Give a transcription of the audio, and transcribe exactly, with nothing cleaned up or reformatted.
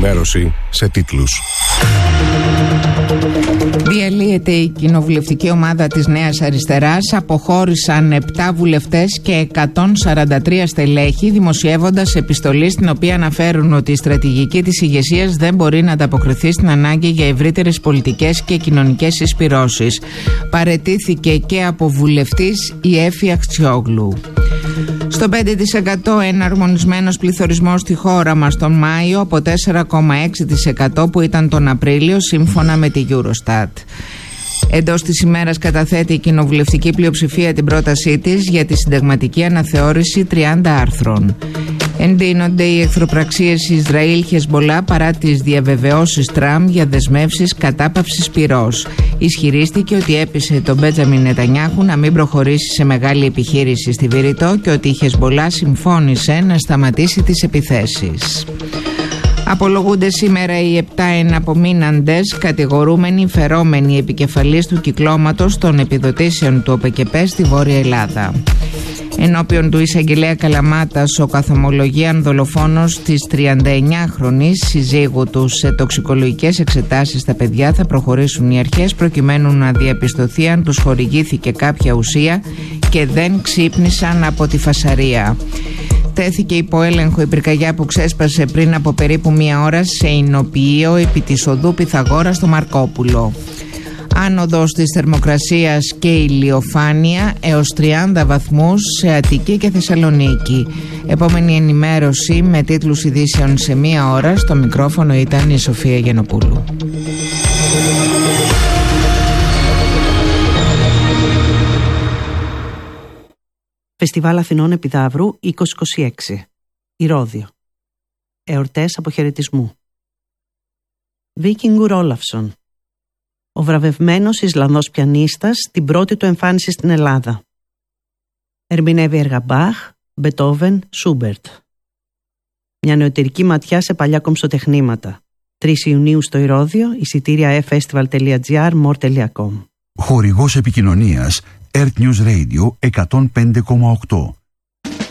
ενημέρωση σε τίτλους. Διαλύεται η κοινοβουλευτική ομάδα της Νέας Αριστεράς. Αποχώρησαν επτά βουλευτές και εκατόν σαράντα τρία στελέχη, δημοσιεύοντας επιστολή στην οποία αναφέρουν ότι η στρατηγική της ηγεσίας δεν μπορεί να ανταποκριθεί στην ανάγκη για ευρύτερες πολιτικές και κοινωνικές συσπυρώσεις. Παραιτήθηκε και από βουλευτής η Έφη Αχτσιόγλου. Στο πέντε τοις εκατό εναρμονισμένος πληθωρισμός στη χώρα μας τον Μάιο από τέσσερα κόμμα έξι τοις εκατό που ήταν τον Απρίλιο, σύμφωνα με τη Eurostat. Εντός της ημέρας καταθέτει η κοινοβουλευτική πλειοψηφία την πρότασή της για τη συνταγματική αναθεώρηση τριάντα άρθρων. Εντείνονται οι εχθροπραξίες Ισραήλ-Χεσμολά παρά τις διαβεβαιώσεις Τραμπ για δεσμεύσεις κατάπαυσης πυρός. Ισχυρίστηκε ότι έπεισε τον Μπέντζαμιν Νετανιάχου να μην προχωρήσει σε μεγάλη επιχείρηση στη Βηρητό και ότι η Χεσμολά συμφώνησε να σταματήσει τις επιθέσεις. Απολογούνται σήμερα οι επτά εναπομείναντες κατηγορούμενοι φερόμενοι επικεφαλής του κυκλώματος των επιδοτήσεων του ΟΠΕΚΕΠΕ στη Βόρεια Ελλάδα. Ενώπιον του εισαγγελέα Καλαμάτας, ο καθομολογίαν δολοφόνος της τριανταεννιάχρονης συζύγου του σε τοξικολογικές εξετάσεις στα παιδιά θα προχωρήσουν οι αρχές προκειμένου να διαπιστωθεί αν τους χορηγήθηκε κάποια ουσία και δεν ξύπνησαν από τη φασαρία. Τέθηκε υπό έλεγχο η πυρκαγιά που ξέσπασε πριν από περίπου μία ώρα σε εινοποιείο επί της οδού Πυθαγόρα στο Μαρκόπουλο. Άνοδος της θερμοκρασίας και ηλιοφάνεια έως τριάντα βαθμούς σε Αττική και Θεσσαλονίκη. Επόμενη ενημέρωση με τίτλους ειδήσεων σε μία ώρα. Στο μικρόφωνο ήταν η Σοφία Γενοπούλου. Φεστιβάλ Αθηνών Επιδαύρου είκοσι είκοσι έξι. Ηρώδειο. Εορτές αποχαιρετισμού. Βίκινγκουρ Όλαφσον. Ο βραβευμένος Ισλανδός πιανίστας, την πρώτη του εμφάνιση στην Ελλάδα. Ερμηνεύει έργα Μπαχ, Μπετόβεν, Σούμπερτ. Μια νεωτερική ματιά σε παλιά κομψοτεχνήματα. τρεις Ιουνίου στο Ηρώδειο, εισιτήρια e festival τελεία gr, more τελεία com. Χορηγός επικοινωνίας Earth News Radio εκατόν πέντε κόμμα οκτώ.